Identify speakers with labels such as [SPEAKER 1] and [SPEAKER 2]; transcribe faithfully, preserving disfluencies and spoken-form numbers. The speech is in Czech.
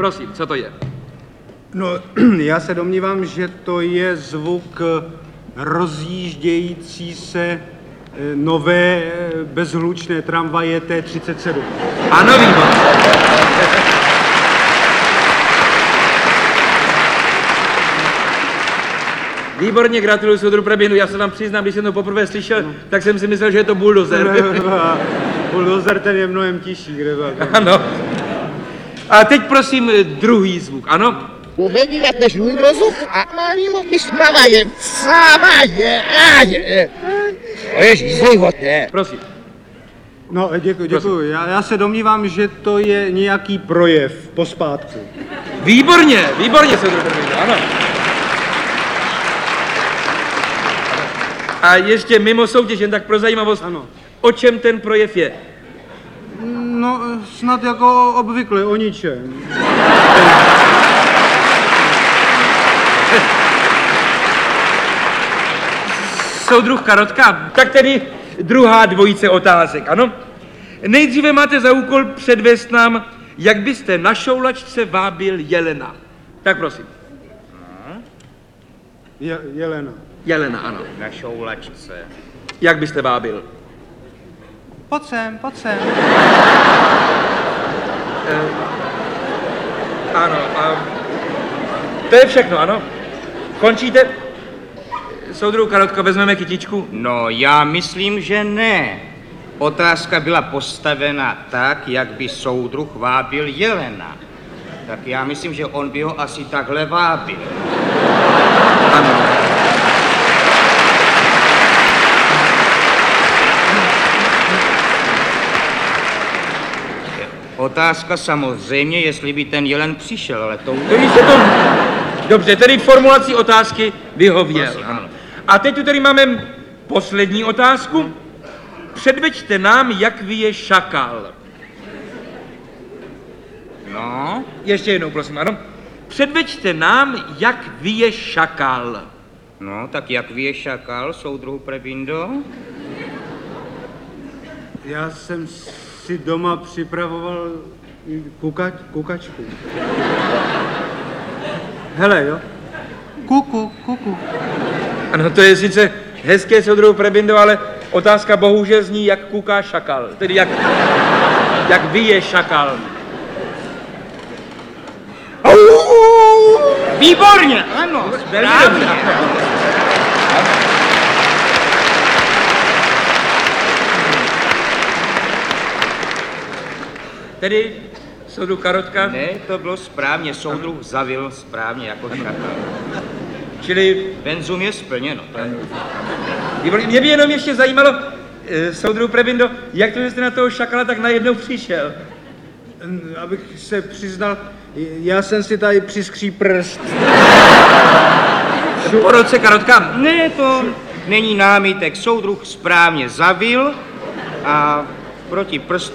[SPEAKER 1] prosím, co to je?
[SPEAKER 2] No, já se domnívám, že to je zvuk rozjíždějící se eh, nové eh, bezhlučné tramvaje T třicet sedm.
[SPEAKER 1] Ano, výborně. Výborně, gratuluju soudru Prebinu. Já se vám přiznám, když jsem to poprvé slyšel, no. tak jsem si myslel, že je to buldozer.
[SPEAKER 2] Buldozer ten je mnohem tižší, kde byl.
[SPEAKER 1] Ano. A teď prosím druhý zvuk, ano?
[SPEAKER 3] Uvědět než můj rozum a malýmu vyspravajem. Sama je, a je. Ježíš, životě.
[SPEAKER 1] Prosím.
[SPEAKER 2] No, děkuji, děkuji. Já, já se domnívám, že to je nějaký projev pospátku.
[SPEAKER 1] Výborně, výborně, soudru Prebinu, ano. A ještě mimo soutěž, jen tak pro zajímavost,
[SPEAKER 2] ano.
[SPEAKER 1] O čem ten projev je?
[SPEAKER 2] No, snad jako obvykle, o ničem.
[SPEAKER 1] Soudruh Karotka, tak tedy druhá dvojice otázek, ano? Nejdříve máte za úkol předvést nám, jak byste na šoulačce vábil jelena. Tak prosím.
[SPEAKER 2] Je, Jelena.
[SPEAKER 1] Jelena, ano.
[SPEAKER 3] Na šoulačce.
[SPEAKER 1] Jak byste vábil?
[SPEAKER 2] Pojď sem, pojď sem.
[SPEAKER 1] E, ano, a to je všechno, ano? Končíte? Soudruh Karotko, vezmeme kytičku?
[SPEAKER 3] No, já myslím, že ne. Otázka byla postavena tak, jak by soudruh vábil jelena. Tak já myslím, že on by ho asi takhle vábil.
[SPEAKER 1] Ano.
[SPEAKER 3] Otázka samozřejmě, jestli by ten jelen přišel, ale to...
[SPEAKER 1] To víš, že to... Dobře, tedy formulací otázky vyhověl.
[SPEAKER 3] Prosím, ano.
[SPEAKER 1] A teď tu tedy máme poslední otázku. Předveďte nám, jak vyje šakal.
[SPEAKER 3] No?
[SPEAKER 1] Ještě jednou, prosím, ano. Předveďte nám, jak vyje šakal.
[SPEAKER 3] No, tak jak vyje šakal, soudruhu Prebindo?
[SPEAKER 2] Já jsem si doma připravoval kukač, kukačku. Hele, jo? Kuku, kuku.
[SPEAKER 1] Ano, to je sice hezké, soudruhu Prebindo, ale otázka bohužel zní, jak kuká šakal. Tedy jak, jak vyje šakal.
[SPEAKER 3] Výborně, ano, správně.
[SPEAKER 1] Tedy, soudruh Karotka,
[SPEAKER 3] Ne, to bylo správně, soudruh zavil správně jako šakal.
[SPEAKER 1] čili
[SPEAKER 3] Benzum je splněno, to je...
[SPEAKER 1] výborně. Mě by jenom ještě zajímalo, eh, soudruh Prebindo, jak to, že jste na toho šakala tak najednou přišel?
[SPEAKER 2] Abych se přiznal, já jsem si tady přiskří prst.
[SPEAKER 1] Po roce Karotka.
[SPEAKER 3] Ne, to není námitek, soudruh správně zavil a proti prstu